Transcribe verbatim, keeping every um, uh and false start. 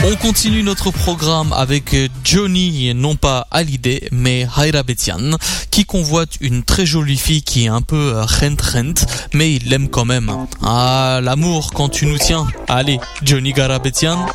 On continue notre programme avec Johnny, non pas Hallyday, mais Hayrabetian, qui convoite une très jolie fille qui est un peu rent rent, mais il l'aime quand même. Ah, l'amour quand tu nous tiens. Allez, Johnny Garabetian.